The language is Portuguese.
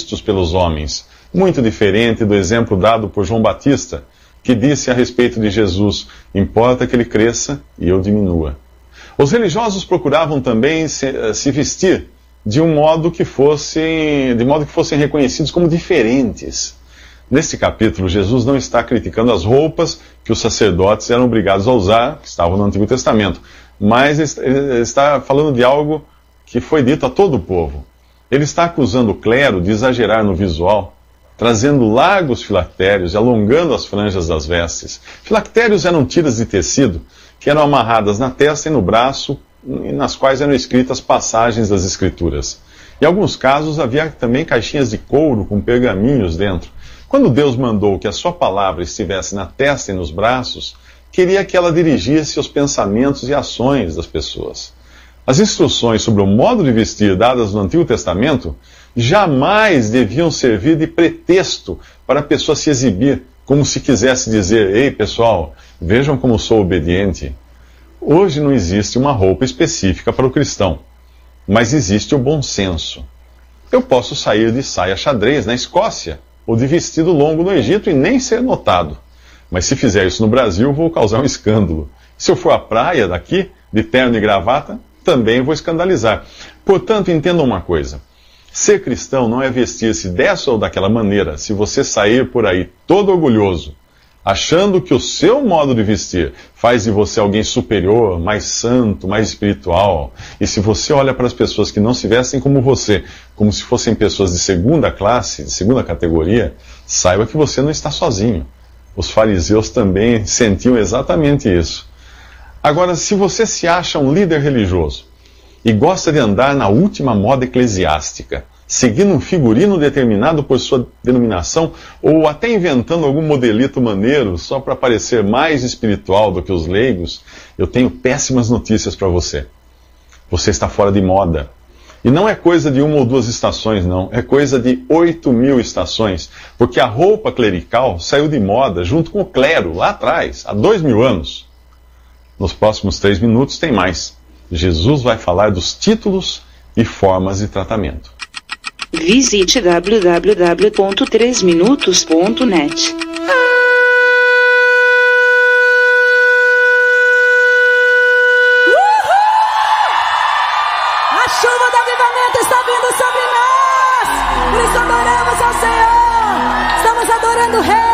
vistos pelos homens, muito diferente do exemplo dado por João Batista, que disse a respeito de Jesus: importa que ele cresça e eu diminua. Os religiosos procuravam também se vestir de modo que fossem reconhecidos como diferentes. Neste capítulo, Jesus não está criticando as roupas que os sacerdotes eram obrigados a usar, que estavam no Antigo Testamento, mas ele está falando de algo que foi dito a todo o povo. Ele está acusando o clero de exagerar no visual, trazendo largos filactérios e alongando as franjas das vestes. Filactérios eram tiras de tecido que eram amarradas na testa e no braço, e nas quais eram escritas passagens das Escrituras. Em alguns casos havia também caixinhas de couro com pergaminhos dentro. Quando Deus mandou que a sua palavra estivesse na testa e nos braços, queria que ela dirigisse os pensamentos e ações das pessoas. As instruções sobre o modo de vestir dadas no Antigo Testamento jamais deviam servir de pretexto para a pessoa se exibir, como se quisesse dizer: ei pessoal, vejam como sou obediente. Hoje não existe uma roupa específica para o cristão, mas existe o bom senso. Eu posso sair de saia xadrez na Escócia, ou de vestido longo no Egito e nem ser notado. Mas se fizer isso no Brasil, vou causar um escândalo. Se eu for à praia daqui, de terno e gravata, também vou escandalizar. Portanto, entendam uma coisa. Ser cristão não é vestir-se dessa ou daquela maneira. Se você sair por aí todo orgulhoso, achando que o seu modo de vestir faz de você alguém superior, mais santo, mais espiritual, e se você olha para as pessoas que não se vestem como você, como se fossem pessoas de segunda classe, de segunda categoria, saiba que você não está sozinho. Os fariseus também sentiam exatamente isso. Agora, se você se acha um líder religioso e gosta de andar na última moda eclesiástica, seguindo um figurino determinado por sua denominação, ou até inventando algum modelito maneiro só para parecer mais espiritual do que os leigos, eu tenho péssimas notícias para você. Você está fora de moda. E não é coisa de 1 ou 2 estações, não. É coisa de 8.000 estações. Porque a roupa clerical saiu de moda junto com o clero, lá atrás, há 2.000 anos. Nos próximos 3 minutos tem mais. Jesus vai falar dos títulos e formas de tratamento. Visite www.3minutos.net. A chuva do avivamento está vindo sobre nós. Por isso adoramos ao Senhor. Estamos adorando o Rei.